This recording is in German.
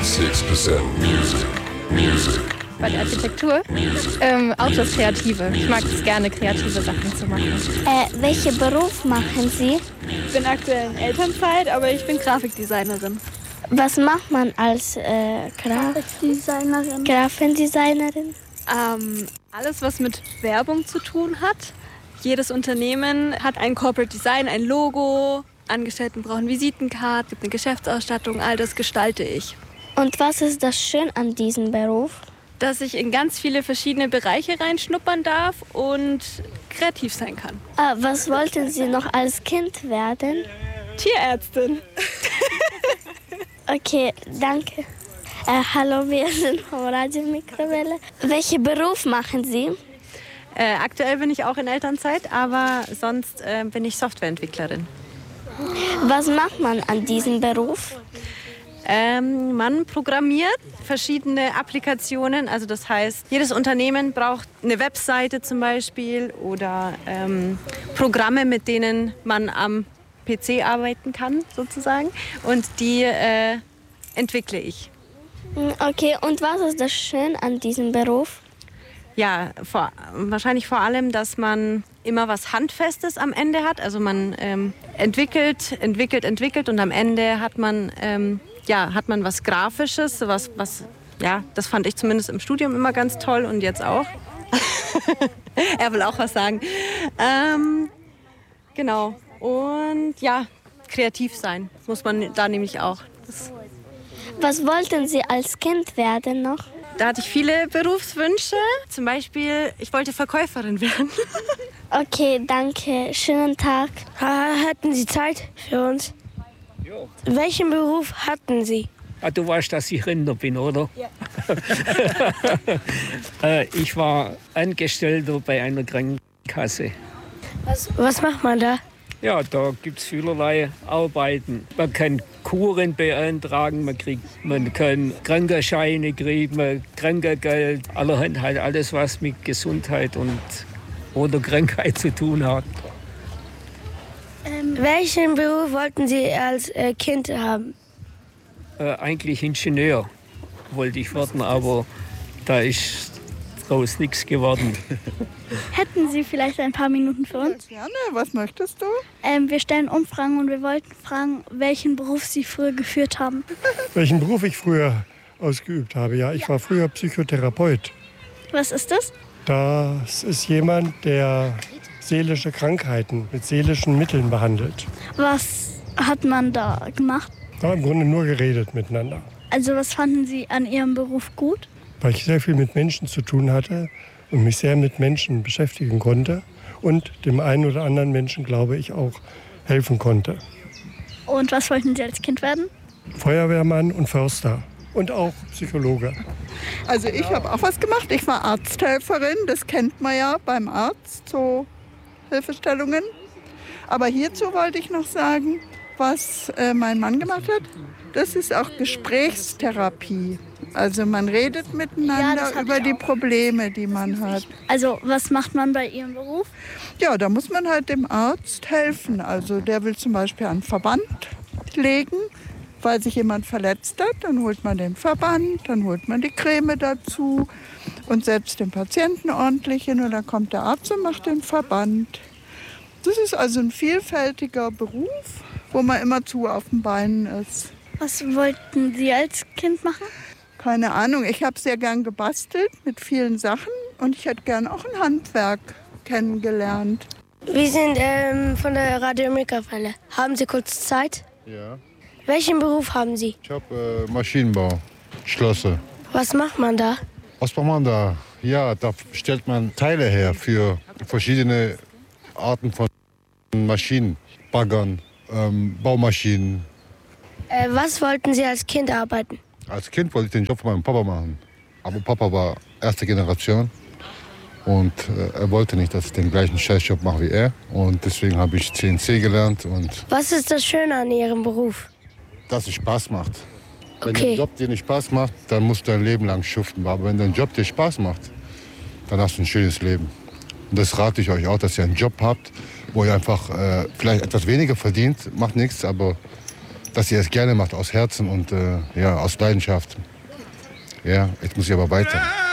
96% music. Bei der Architektur auch das Kreative. Ich mag es gerne, kreative Sachen zu machen. Welchen Beruf machen Sie? Ich bin aktuell in Elternzeit, aber ich bin Grafikdesignerin. Was macht man als Grafikdesignerin? Alles, was mit Werbung zu tun hat. Jedes Unternehmen hat ein Corporate Design, ein Logo. Angestellten brauchen Visitenkarte, gibt eine Geschäftsausstattung, all das gestalte ich. Und was ist das schön an diesem Beruf? Dass ich in ganz viele verschiedene Bereiche reinschnuppern darf und kreativ sein kann. Was wollten Sie noch als Kind werden? Tierärztin. Okay, danke. Hallo, wir sind vom Radio Mikrowelle. Welchen Beruf machen Sie? Aktuell bin ich auch in Elternzeit, aber sonst bin ich Softwareentwicklerin. Was macht man an diesem Beruf? Man programmiert verschiedene Applikationen. Also das heißt, jedes Unternehmen braucht eine Webseite zum Beispiel oder Programme, mit denen man am PC arbeiten kann, sozusagen. Und die entwickle ich. Okay, und was ist das Schöne an diesem Beruf? Ja, wahrscheinlich vor allem, dass man immer was Handfestes am Ende hat. Also man entwickelt und am Ende hat man was Grafisches, das fand ich zumindest im Studium immer ganz toll und jetzt auch. Er will auch was sagen. Genau. Und ja, kreativ sein muss man da nämlich auch. Was wollten Sie als Kind werden noch? Da hatte ich viele Berufswünsche. Zum Beispiel, ich wollte Verkäuferin werden. Okay, danke. Schönen Tag. Hatten Sie Zeit für uns? Ja. Welchen Beruf hatten Sie? Du weißt, dass ich Rentner bin, oder? Ja. Ich war Angestellter bei einer Krankenkasse. Was macht man da? Ja, da gibt es vielerlei Arbeiten. Man kann Kuren beantragen, man kann Krankenscheine kriegen, Krankengeld, allerhand halt alles, was mit Gesundheit oder Krankheit zu tun hat. Welchen Beruf wollten Sie als Kind haben? Eigentlich Ingenieur wollte ich werden, aber da ist daraus nichts geworden. Hätten Sie vielleicht ein paar Minuten für uns? Ja, gerne. Was möchtest du? Wir stellen Umfragen und wir wollten fragen, welchen Beruf Sie früher geführt haben. Welchen Beruf ich früher ausgeübt habe? Ja, ich war früher Psychotherapeut. Was ist das? Das ist jemand, der seelische Krankheiten mit seelischen Mitteln behandelt. Was hat man da gemacht? Da im Grunde nur geredet miteinander. Also was fanden Sie an Ihrem Beruf gut? Weil ich sehr viel mit Menschen zu tun hatte und mich sehr mit Menschen beschäftigen konnte und dem einen oder anderen Menschen, glaube ich, auch helfen konnte. Und was wollten Sie als Kind werden? Feuerwehrmann und Förster und auch Psychologe. Also ich habe auch was gemacht. Ich war Arzthelferin, das kennt man ja beim Arzt, so Hilfestellungen. Aber hierzu wollte ich noch sagen, was mein Mann gemacht hat. Das ist auch Gesprächstherapie. Also man redet miteinander über die Probleme, die man hat. Also was macht man bei Ihrem Beruf? Ja, da muss man halt dem Arzt helfen. Also der will zum Beispiel einen Verband legen, weil sich jemand verletzt hat. Dann holt man den Verband, dann holt man die Creme dazu und setzt den Patienten ordentlich hin. Und dann kommt der Arzt und macht den Verband. Das ist also ein vielfältiger Beruf, wo man immer zu auf den Beinen ist. Was wollten Sie als Kind machen? Keine Ahnung, ich habe sehr gern gebastelt mit vielen Sachen und ich hätte gern auch ein Handwerk kennengelernt. Wir sind von der Radio Mikrowelle. Haben Sie kurz Zeit? Ja. Welchen Beruf haben Sie? Ich habe Maschinenbau, Schlösser. Was macht man da? Was macht man da? Ja, da stellt man Teile her für verschiedene Arten von Maschinen, Baggern, Baumaschinen. Was wollten Sie als Kind arbeiten? Als Kind wollte ich den Job von meinem Papa machen. Aber Papa war erste Generation und er wollte nicht, dass ich den gleichen Scheißjob mache wie er. Und deswegen habe ich CNC gelernt. Und was ist das Schöne an Ihrem Beruf? Dass es Spaß macht. Okay. Wenn der Job dir nicht Spaß macht, dann musst du dein Leben lang schuften. Aber wenn dein Job dir Spaß macht, dann hast du ein schönes Leben. Und das rate ich euch auch, dass ihr einen Job habt, wo ihr einfach vielleicht etwas weniger verdient, macht nichts, aber dass sie es gerne macht, aus Herzen und ja, aus Leidenschaft. Ja, jetzt muss ich aber weiter.